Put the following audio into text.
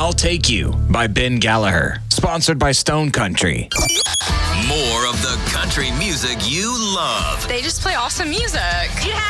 I'll Take You by Ben Gallagher. Sponsored by Stone Country. More of the country music you love. They just play awesome music. You have